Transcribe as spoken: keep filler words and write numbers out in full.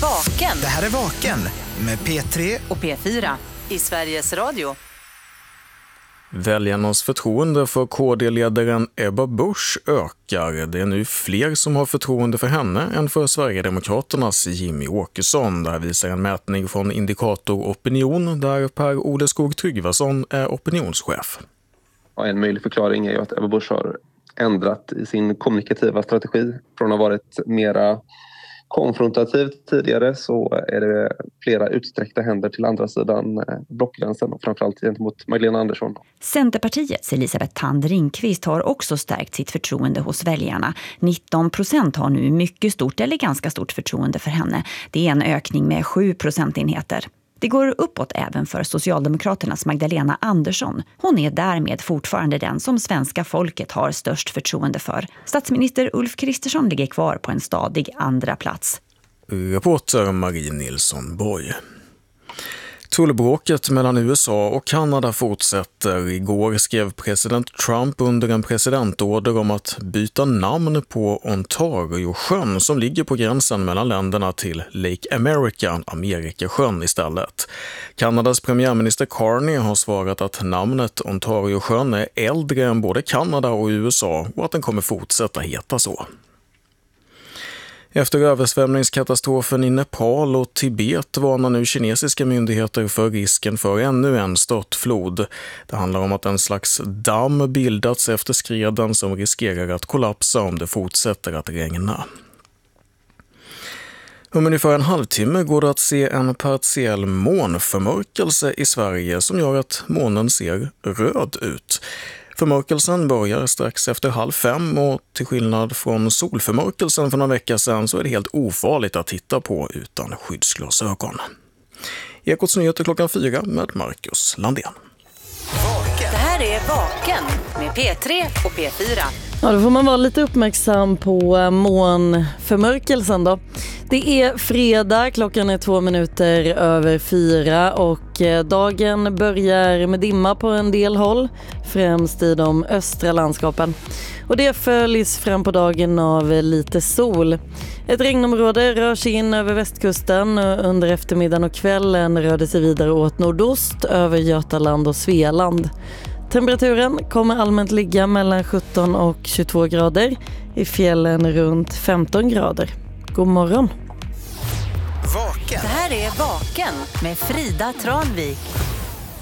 Vaken. Det här är Vaken med P tre och P fyra i Sveriges Radio. Väljarnas förtroende för K D-ledaren Ebba Busch ökar. Det är nu fler som har förtroende för henne än för Sverigedemokraternas Jimmy Åkesson. Det här visar en mätning från Indikator Opinion där Per-Ole Skog-Tryggvason är opinionschef. Ja, en möjlig förklaring är ju att Ebba Busch har ändrat i sin kommunikativa strategi. Från att ha varit mera konfrontativt tidigare så är det flera utsträckta händer till andra sidan blockgränsen och framförallt gentemot Magdalena Andersson. Centerpartiets Elisabeth Thand Ringqvist har också stärkt sitt förtroende hos väljarna. nitton procent har nu mycket stort eller ganska stort förtroende för henne. Det är en ökning med sju procentenheter. Det går uppåt även för Socialdemokraternas Magdalena Andersson. Hon är därmed fortfarande den som svenska folket har störst förtroende för. Statsminister Ulf Kristersson ligger kvar på en stadig andra plats. Reporter Marie Nilsson Borg. Tullbråket mellan U S A och Kanada fortsätter. Igår skrev president Trump under en presidentorder om att byta namn på Ontario-sjön som ligger på gränsen mellan länderna till Lake America, Amerikasjön istället. Kanadas premiärminister Carney har svarat att namnet Ontario-sjön är äldre än både Kanada och U S A och att den kommer fortsätta heta så. Efter översvämningskatastrofen i Nepal och Tibet varnar nu kinesiska myndigheter för risken för ännu en störtflod. Det handlar om att en slags damm bildats efter skreden som riskerar att kollapsa om det fortsätter att regna. Om ungefär en halvtimme går det att se en partiell månförmörkelse i Sverige som gör att månen ser röd ut. Förmörkelsen börjar strax efter halv fem och till skillnad från solförmörkelsen för några veckor sedan så är det helt ofarligt att titta på utan skyddsglasögon. Ekots nyheter klockan fyra med Marcus Landén. Det här är Vaken med P tre och P fyra. Ja, då får man vara lite uppmärksam på månförmörkelsen då. Det är fredag, klockan är två minuter över fyra och dagen börjar med dimma på en del håll, främst i de östra landskapen. Och det följs fram på dagen av lite sol. Ett regnområde rör sig in över västkusten och under eftermiddagen och kvällen rör det sig vidare åt nordost över Götaland och Svealand. Temperaturen kommer allmänt ligga mellan sjutton och tjugotvå grader, i fjällen runt femton grader. God morgon! Vaken. Det här är Vaken med Frida Tranvik.